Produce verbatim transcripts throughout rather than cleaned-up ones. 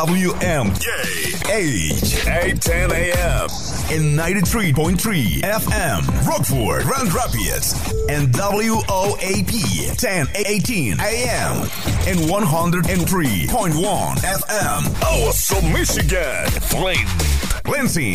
W M H eight ten A M and ninety-three point three F M Rockford, Grand Rapids, and W O A P ten eighteen A M and one hundred three point one F M Awesome, Michigan. Flint, Lansing,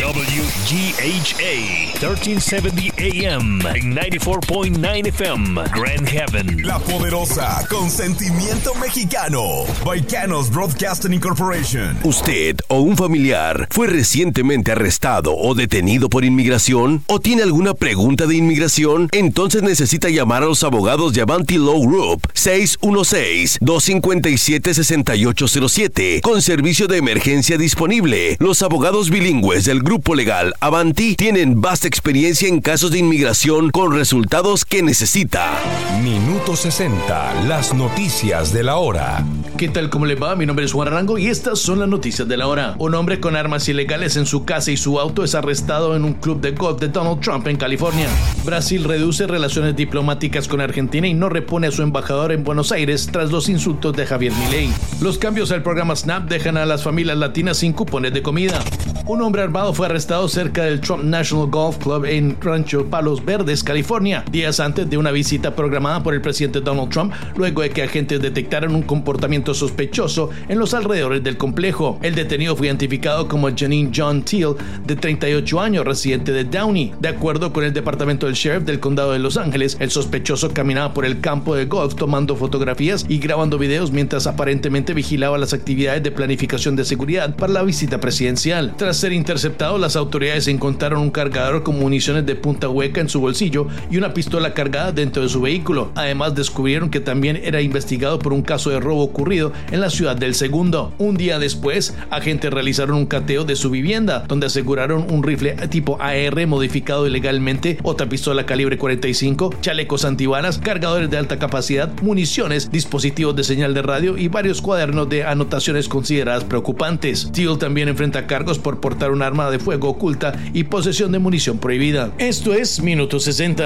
W G H A thirteen seventy A M and ninety-four point nine F M Grand Haven. La Poderosa, con sentimiento mexicano. Baicanos Broadcasting Incorporation. ¿Usted o un familiar fue recientemente arrestado o detenido por inmigración? ¿O tiene alguna pregunta de inmigración? Entonces necesita llamar a los abogados de Avanti Law Group seis uno seis, dos cinco siete, seis ocho cero siete con servicio de emergencia disponible. Los abogados bilingües del grupo legal Avanti tienen vasta experiencia en casos de inmigración con resultados que necesita. Minuto sesenta, las noticias de la hora. ¿Qué tal? ¿Cómo le va? Mi nombre es Juan Arango y estas son las noticias de la hora. Un hombre con armas ilegales en su casa y su auto es arrestado en un club de golf de Donald Trump en California. Brasil reduce relaciones diplomáticas con Argentina y no repone a su embajador en Buenos Aires tras los insultos de Javier Milei. Los cambios al programa SNAP dejan a las familias latinas sin cupones de comida. Un hombre armado fue arrestado cerca del Trump National Golf Club en Rancho Palos Verdes, California, días antes de una visita programada por el presidente Donald Trump, luego de que agentes detectaron un comportamiento sospechoso en los alrededores del complejo. El detenido fue identificado como Janine John Teal, de treinta y ocho años, residente de Downey. De acuerdo con el departamento del sheriff del condado de Los Ángeles, el sospechoso caminaba por el campo de golf tomando fotografías y grabando videos mientras aparentemente vigilaba las actividades de planificación de seguridad para la visita presidencial. Tras ser interceptado, las autoridades encontraron un cargador con municiones de punta hueca en su bolsillo y una pistola cargada dentro de su vehículo. Además, descubrieron que también era investigado por un caso de robo ocurrido en la ciudad del Segundo. Un día después, agentes realizaron un cateo de su vivienda, donde aseguraron un rifle tipo A R modificado ilegalmente, otra pistola calibre cuarenta y cinco, chalecos antibalas, cargadores de alta capacidad, municiones, dispositivos de señal de radio y varios cuadernos de anotaciones consideradas preocupantes. Teal también enfrenta cargos por portar un arma de fuego oculta y posesión de munición prohibida. Esto es Minuto sesenta.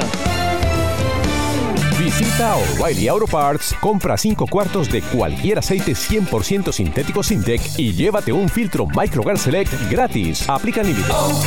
Visita O'Reilly Auto Parts, compra cinco cuartos de cualquier aceite cien por ciento sintético Syntec y llévate un filtro Microguard Select gratis. Aplica límites.